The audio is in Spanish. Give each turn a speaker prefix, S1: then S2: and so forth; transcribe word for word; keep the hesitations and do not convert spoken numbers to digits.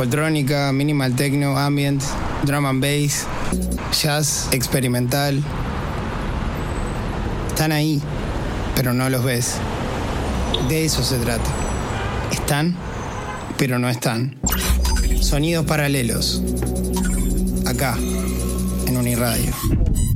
S1: Foltrónica, minimal techno, ambient, drum and bass, jazz, experimental. Están ahí, pero no los ves. De eso se trata. Están, pero no están. Sonidos paralelos. Acá, en Uniradio.